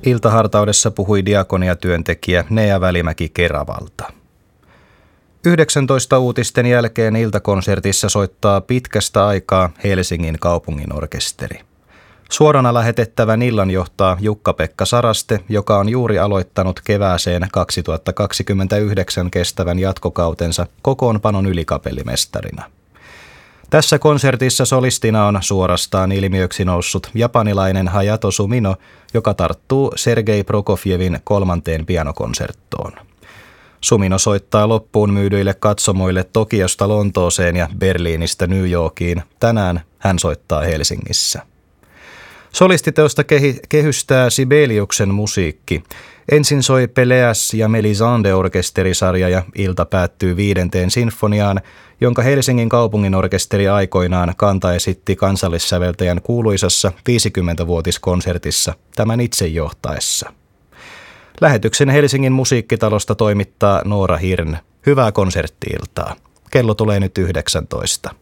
Iltahartaudessa puhui diakoniatyöntekijä Nea Välimäki Keravalta. 19 uutisten jälkeen iltakonsertissa soittaa pitkästä aikaa Helsingin kaupunginorkesteri. Suorana lähetettävän illan johtaa Jukka-Pekka Saraste, joka on juuri aloittanut kevääseen 2029 kestävän jatkokautensa kokoonpanon ylikapellimestarina. Tässä konsertissa solistina on suorastaan ilmiöksi noussut japanilainen Hayato Sumino, joka tarttuu Sergei Prokofjevin 3. pianokonserttoon. Sumino soittaa loppuun myydyille katsomoille Tokiosta Lontooseen ja Berliinistä New Yorkiin. Tänään hän soittaa Helsingissä. Solistiteosta kehystää Sibeliuksen musiikki. Ensin soi Peleas ja Melisande-orkesterisarja ja ilta päättyy 5. sinfoniaan, jonka Helsingin kaupunginorkesteri aikoinaan kantaesitti kansallissäveltäjän kuuluisassa 50-vuotiskonsertissa tämän itse johtaessa. Lähetyksen Helsingin musiikkitalosta toimittaa Noora Hirn. Hyvää konsertti-iltaa. Kello tulee nyt 19.